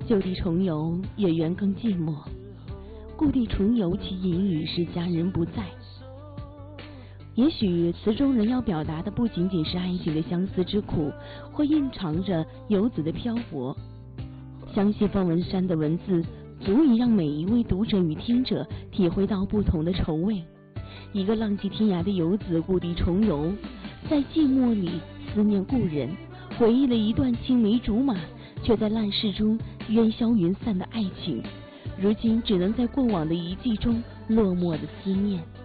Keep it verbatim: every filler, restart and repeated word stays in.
旧地重游，月圆更寂寞。故地重游，其隐语是佳人不在。也许词中人要表达的不仅仅是爱情的相思之苦，或蕴藏着游子的漂泊。相信方文山的文字足以让每一位读者与听者体会到不同的愁味。一个浪迹天涯的游子故地重游，在寂寞里思念故人，回忆了一段青梅竹马却在烂世中烟消云散的爱情，如今只能在过往的遗迹中落寞的思念。